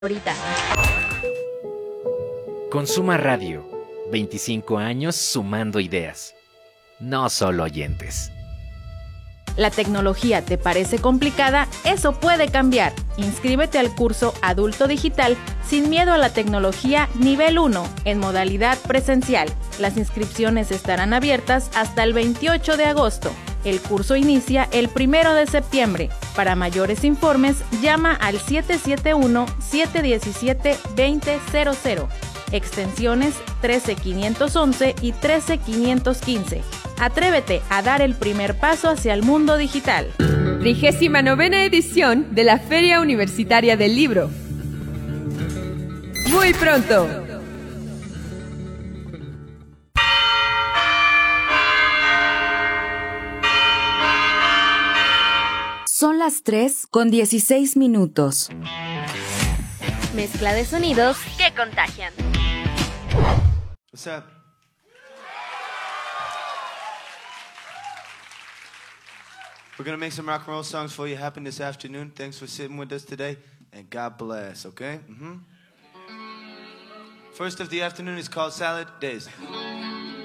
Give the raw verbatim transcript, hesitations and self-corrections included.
Ahorita. Consuma Radio. veinticinco años sumando ideas. No solo oyentes. ¿La tecnología te parece complicada? Eso puede cambiar. Inscríbete al curso Adulto Digital sin miedo a la tecnología nivel uno en modalidad presencial. Las inscripciones estarán abiertas hasta el veintiocho de agosto. El curso inicia el primero de septiembre. Para mayores informes, llama al siete siete uno, siete uno siete, dos cero cero cero. Extensiones trece quinientos once y trece quinientos quince. Atrévete a dar el primer paso hacia el mundo digital. Trigésima novena edición de la Feria Universitaria del Libro. Muy pronto. Son las tres con dieciséis minutos. Mezcla de sonidos que contagian. What's up? We're gonna make some rock and roll songs for you. Happen this afternoon. Thanks for sitting with us today, and God bless. Okay. Mm-hmm. First of the afternoon is called Salad Days.